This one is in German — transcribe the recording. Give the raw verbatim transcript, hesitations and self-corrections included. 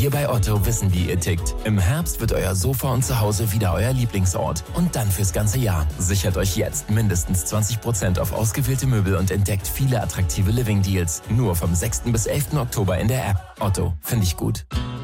Wir bei Otto wissen, wie ihr tickt. Im Herbst wird euer Sofa und Zuhause wieder euer Lieblingsort. Und dann fürs ganze Jahr. Sichert euch jetzt mindestens zwanzig Prozent auf ausgewählte Möbel und entdeckt viele attraktive Living-Deals. Nur vom sechsten bis elften Oktober in der App. Otto, finde ich gut.